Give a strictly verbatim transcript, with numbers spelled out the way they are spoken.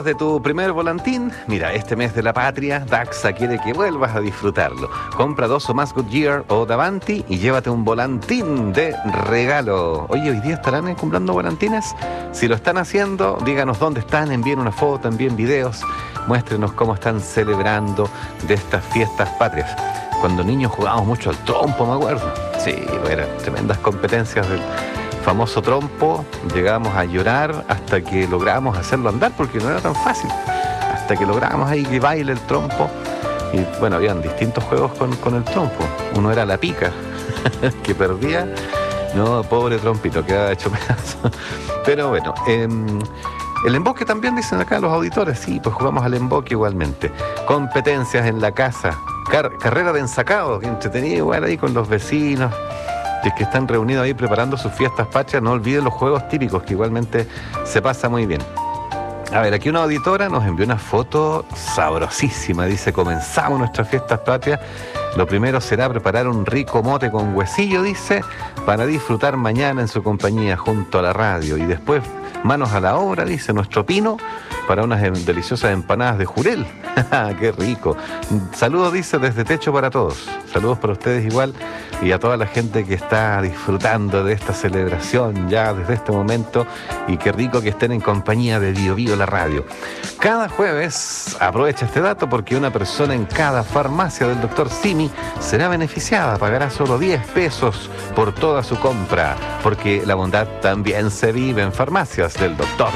acuerdas de tu primer volantín? Mira, este mes de la patria, Daxa quiere que vuelvas a disfrutarlo. Compra dos o más Goodyear o Davanti y llévate un volantín de regalo. Oye, ¿hoy día estarán comprando volantines? Si lo están haciendo, díganos dónde están, envíen una foto, envíen videos, muéstrenos cómo están celebrando de estas fiestas patrias. Cuando niños jugábamos mucho al trompo, me acuerdo. Sí, eran tremendas competencias del famoso trompo. Llegábamos a llorar hasta que lográbamos hacerlo andar, porque no era tan fácil. Hasta que lográbamos ahí que baile el trompo. Y bueno, habían distintos juegos con, con el trompo. Uno era la pica, que perdía. No, pobre trompito, quedaba hecho pedazo. Pero bueno, eh, el emboque también, dicen acá los auditores. Sí, pues jugamos al emboque igualmente. Competencias en la casa. Car- carrera de ensacado, que entretenido igual ahí con los vecinos. Si es que están reunidos ahí preparando sus fiestas patrias, no olviden los juegos típicos, que igualmente se pasa muy bien. A ver, aquí una auditora nos envió una foto sabrosísima. Dice, comenzamos nuestras fiestas patrias. Lo primero será preparar un rico mote con huesillo, dice, para disfrutar mañana en su compañía junto a la radio. Y después, manos a la obra, dice, nuestro pino, para unas deliciosas empanadas de jurel. ¡Qué rico! Saludos, dice, desde Techo para Todos. Saludos para ustedes igual y a toda la gente que está disfrutando de esta celebración ya desde este momento. Y qué rico que estén en compañía de Bio Bio la radio. Cada jueves, aprovecha este dato porque una persona en cada farmacia del doctor Simi será beneficiada. Pagará solo diez pesos por toda su compra, porque la bondad también se vive en farmacias del doctor